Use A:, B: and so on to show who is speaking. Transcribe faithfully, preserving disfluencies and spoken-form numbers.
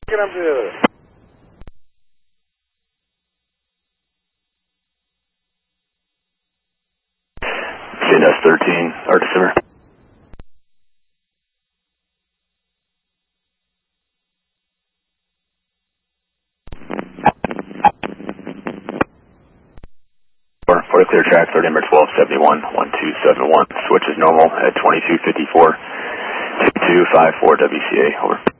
A: Get up to the other.
B: C N S thirteen, Arctic Simmer. For the clear track, third number twelve seventy-one, one two seven one. Switch is normal at twenty-two fifty-four, two two five four W C A, over.